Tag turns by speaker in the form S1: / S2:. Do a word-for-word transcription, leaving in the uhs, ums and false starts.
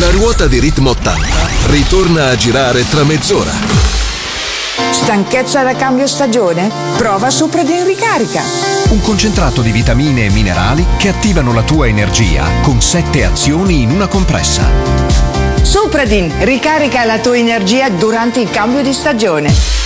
S1: La ruota di Ritmo ottanta ritorna a girare tra mezz'ora.
S2: Stanchezza da cambio stagione? Prova Supradin Ricarica.
S3: Un concentrato di vitamine e minerali che attivano la tua energia con sette azioni in una compressa.
S2: Supradin ricarica la tua energia durante il cambio di stagione.